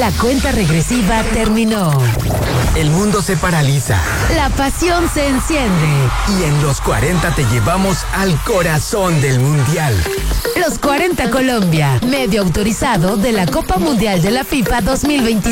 La cuenta regresiva terminó. El mundo se paraliza. La pasión se enciende. Y en los 40 te llevamos al corazón del Mundial. Los 40 Colombia, medio autorizado de la Copa Mundial de la FIFA 2026.